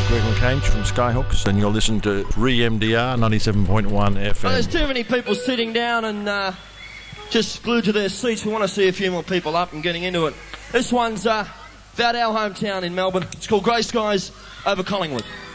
Greg McCange from Skyhooks, and you're listening to Re-MDR 97.1 FM. Well, there's too many people sitting down and just glued to their seats. We want to see a few more people up and getting into it. This one's about our hometown in Melbourne. It's called Grey Skies over Collingwood.